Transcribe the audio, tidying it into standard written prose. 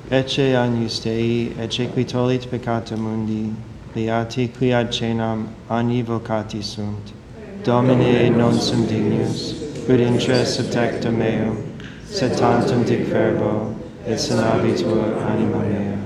Ecce agnus Dei, ecce qui tollit peccata mundi, beati qui ad cenam agni vocati sunt. Domine non sum dignus, ut intres subtecta meum, sed tantum dic verbo, et sanabitur anima mea.